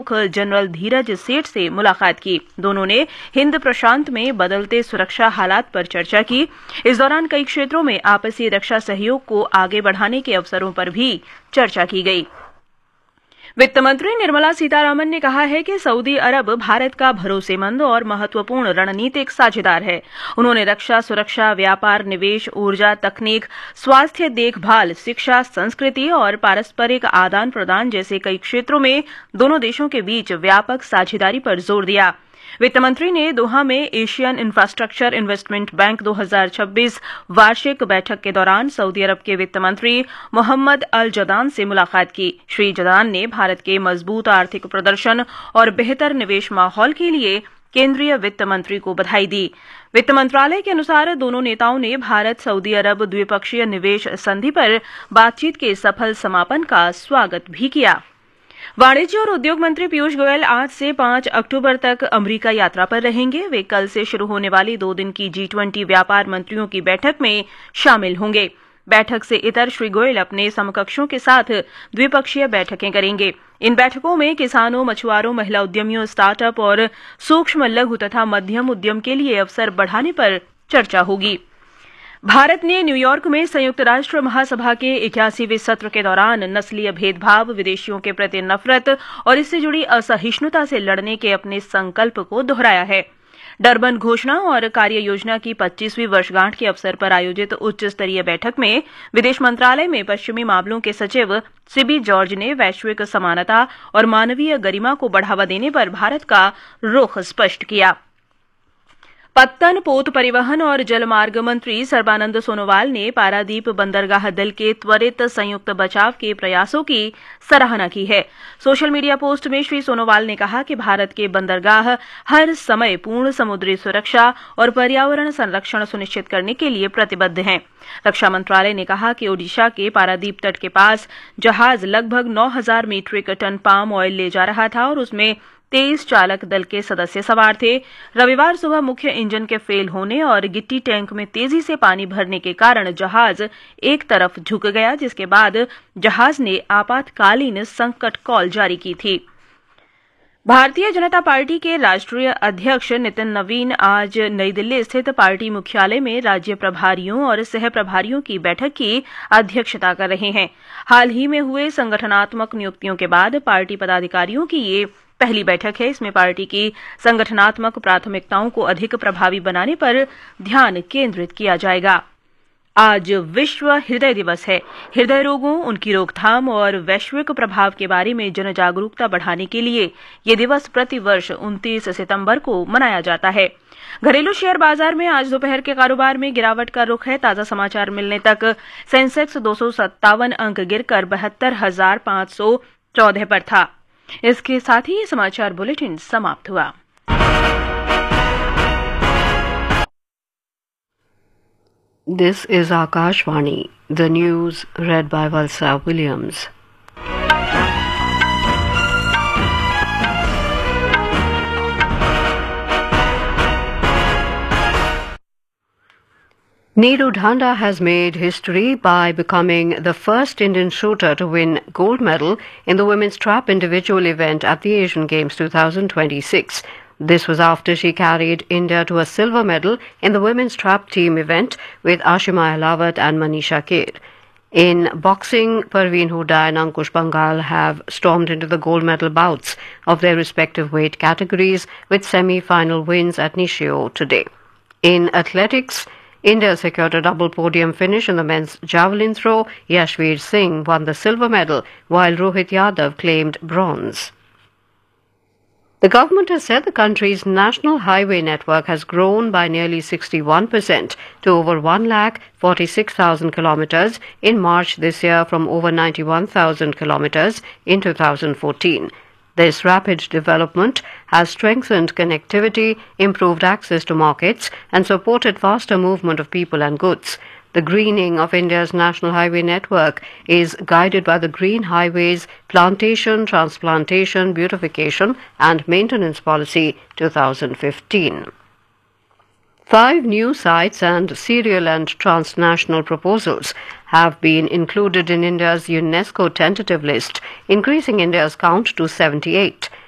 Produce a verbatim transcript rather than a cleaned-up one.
प्रमुख जनरल धीरज सेठ से मुलाकात की। दोनों ने हिंद प्रशांत में बदलते सुरक्षा हालात पर चर्चा की। इस दौरान कई क्षेत्रों में आपसी रक्षा सहयोग को आगे बढ़ाने के अवसरों पर भी चर्चा की गई। वित्त मंत्री निर्मला सीतारामन ने कहा है कि सऊदी अरब भारत का भरोसेमंद और महत्वपूर्ण रणनीतिक साझेदार है। उन्होंने रक्षा, सुरक्षा, व्यापार, निवेश, ऊर्जा, तकनीक, स्वास्थ्य देखभाल, शिक्षा, संस्कृति और पारस्परिक आदान प्रदान जैसे कई क्षेत्रों में दोनों देशों के बीच व्यापक साझेदारी पर जोर दिया। वित्त मंत्री ने दोहा में एशियन इंफ्रास्ट्रक्चर इन्वेस्टमेंट बैंक दो हज़ार छब्बीस वार्षिक बैठक के दौरान सऊदी अरब के वित्त मंत्री मोहम्मद अल जदान से मुलाकात की। श्री जदान ने भारत के मजबूत आर्थिक प्रदर्शन और बेहतर निवेश माहौल के लिए केंद्रीय वित्त मंत्री को बधाई दी। वित्त मंत्रालय के अनुसार दोनों नेताओं ने भारत सऊदी अरब द्विपक्षीय निवेश संधि पर बातचीत के सफल समापन का स्वागत भी किया। वाणिज्य और उद्योग मंत्री पीयूष गोयल आज से पांच अक्टूबर तक अमेरिका यात्रा पर रहेंगे। वे कल से शुरू होने वाली दो दिन की जी ट्वेंटी व्यापार मंत्रियों की बैठक में शामिल होंगे। बैठक से इतर श्री गोयल अपने समकक्षों के साथ द्विपक्षीय बैठकें करेंगे। इन बैठकों में किसानों, मछुआरों, महिला उद्यमियों, स्टार्टअप और सूक्ष्म, लघु तथा मध्यम उद्यम के लिए अवसर बढ़ाने पर चर्चा होगी। भारत ने न्यूयॉर्क में संयुक्त राष्ट्र महासभा के इक्यासीवें सत्र के दौरान नस्लीय भेदभाव, विदेशियों के प्रति नफरत और इससे जुड़ी असहिष्णुता से लड़ने के अपने संकल्प को दोहराया है। डरबन घोषणा और कार्य योजना की पच्चीसवीं वर्षगांठ के अवसर पर आयोजित उच्च स्तरीय बैठक में विदेश मंत्रालय में पश्चिमी मामलों के सचिव सिबी जॉर्ज ने वैश्विक समानता और मानवीय गरिमा को बढ़ावा देने पर भारत का रुख स्पष्ट किया। पत्तन, पोत परिवहन और जलमार्ग मंत्री सर्बानंद सोनोवाल ने पारादीप बंदरगाह दल के त्वरित संयुक्त बचाव के प्रयासों की सराहना की है। सोशल मीडिया पोस्ट में श्री सोनोवाल ने कहा कि भारत के बंदरगाह हर समय पूर्ण समुद्री सुरक्षा और पर्यावरण संरक्षण सुनिश्चित करने के लिए प्रतिबद्ध हैं। रक्षा मंत्रालय ने कहा कि ओडिशा के पारादीप तट के पास जहाज लगभग नौ हजार मीट्रिक टन पाम ऑयल ले जा रहा था और उसमें तेईस चालक दल के सदस्य सवार थे। रविवार सुबह मुख्य इंजन के फेल होने और गिट्टी टैंक में तेजी से पानी भरने के कारण जहाज एक तरफ झुक गया, जिसके बाद जहाज ने आपातकालीन संकट कॉल जारी की थी। भारतीय जनता पार्टी के राष्ट्रीय अध्यक्ष नितिन नवीन आज नई दिल्ली स्थित पार्टी मुख्यालय में राज्य प्रभारियों और सह प्रभारियों की बैठक की अध्यक्षता कर रहे हैं। हाल ही में हुए संगठनात्मक नियुक्तियों के बाद पार्टी पदाधिकारियों की ये पहली बैठक है। इसमें पार्टी की संगठनात्मक प्राथमिकताओं को अधिक प्रभावी बनाने पर ध्यान केंद्रित किया जाएगा। आज विश्व हृदय दिवस है। हृदय रोगों, उनकी रोकथाम और वैश्विक प्रभाव के बारे में जन जागरूकता बढ़ाने के लिए ये दिवस प्रतिवर्ष उनतीस सितंबर को मनाया जाता है। घरेलू शेयर बाजार में आज दोपहर के कारोबार में गिरावट का रुख है। ताजा समाचार मिलने तक सेंसेक्स दो सौ सत्तावन अंक गिरकर बहत्तर हजार पांच सौ चौदह पर था। इसके साथ ही ये समाचार बुलेटिन समाप्त हुआ। This is Akashvani, the news read by Valsa Williams. Neeru Dhanda has made history by becoming the first Indian shooter to win gold medal in the women's trap individual event at the Asian Games twenty twenty-six. This was after she carried India to a silver medal in the women's trap team event with Ashima Ahlawat and Manisha Kher. In boxing, Parveen Huda and Ankush Bangal have stormed into the gold medal bouts of their respective weight categories with semi-final wins at Nishio today. In athletics, India secured a double podium finish in the men's javelin throw. Yashveer Singh won the silver medal while Rohit Yadav claimed bronze. The government has said the country's national highway network has grown by nearly sixty-one percent to over one lakh forty-six thousand kilometres in March this year from over ninety-one thousand kilometres in two thousand fourteen. This rapid development has strengthened connectivity, improved access to markets and supported faster movement of people and goods. The greening of India's national highway network is guided by the Green Highways Plantation, Transplantation, Beautification and Maintenance Policy twenty fifteen. Five new sites and serial and transnational proposals have been included in India's UNESCO tentative list, increasing India's count to seventy-eight.